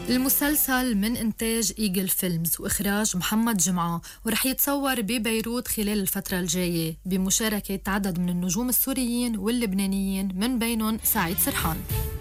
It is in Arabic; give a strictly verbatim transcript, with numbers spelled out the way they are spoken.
المسلسل من إنتاج إيجل فيلمز وإخراج محمد جمعة، ورح يتصور ببيروت خلال الفترة الجاية بمشاركة عدد من النجوم السوريين واللبنانيين من بينهم سعيد سرحان.